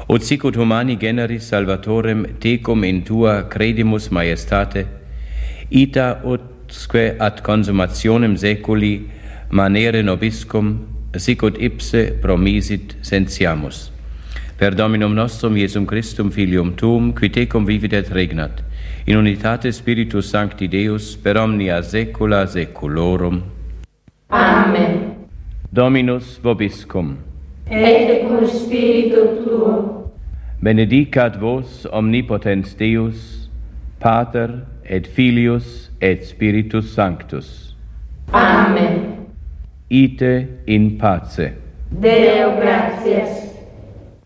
Ut sicut humani generis salvatorem tecum in tua credimus majestate, ita utque ad consummationem seculi manere nobiscum, sicut ipse promisit sentiamus. Per Dominum nostrum Iesum Christum Filium Tuum, qui tecum vivit et regnat, in unitate Spiritus Sancti Deus, per omnia saecula saeculorum. Amen. Dominus vobiscum. Et cum spiritu tuo. Benedicat vos omnipotens Deus, Pater et Filius et Spiritus Sanctus. Amen. Ite in pace. Deo gratias.